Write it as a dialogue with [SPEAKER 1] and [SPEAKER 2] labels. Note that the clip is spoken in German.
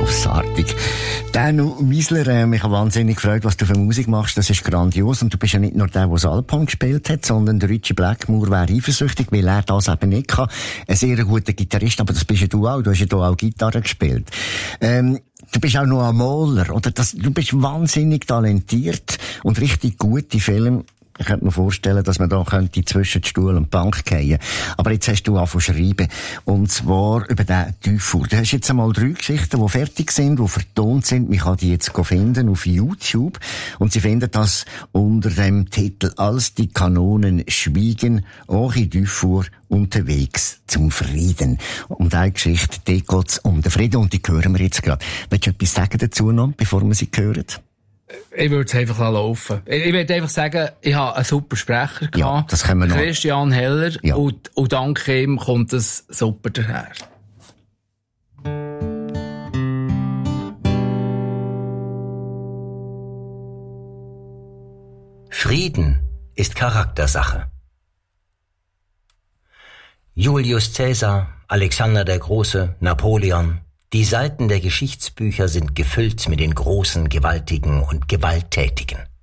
[SPEAKER 1] grossartig. Danu Miesler, mich hat wahnsinnig gefreut, was du für Musik machst. Das ist grandios. Und du bist ja nicht nur der Alphorn gespielt hat, sondern der Richie Blackmore wäre eifersüchtig, weil er das eben nicht kann. Ein sehr guter Gitarrist, aber das bist ja du auch. Du hast ja hier auch Gitarre gespielt. Du bist auch noch ein Maler, oder? Du bist wahnsinnig talentiert und richtig gute Filme. Ich könnte mir vorstellen, dass man da könnte zwischen Stuhl und Bank gehen. Aber jetzt hast du angefangen zu schreiben. Und zwar über den Typhus. Du hast jetzt einmal 3 Geschichten, die fertig sind, die vertont sind. Man kann die jetzt finden auf YouTube. Und Sie finden das unter dem Titel «Als die Kanonen schwiegen, Henri Dufour unterwegs zum Frieden». Um diese Geschichte, die geht's um den Frieden. Und die hören wir jetzt gerade. Willst du etwas sagen dazu noch, bevor wir sie hören?
[SPEAKER 2] Ich würde es einfach laufen. Ich würde einfach sagen, ich habe einen super Sprecher gehabt.
[SPEAKER 1] Ja, das können wir noch.
[SPEAKER 2] Christian Heller.
[SPEAKER 1] Ja.
[SPEAKER 2] Und dank ihm kommt es super daher.
[SPEAKER 3] Frieden ist Charaktersache. Julius Caesar, Alexander der Große, Napoleon. Die Seiten der Geschichtsbücher sind gefüllt mit den Großen, Gewaltigen und Gewalttätigen.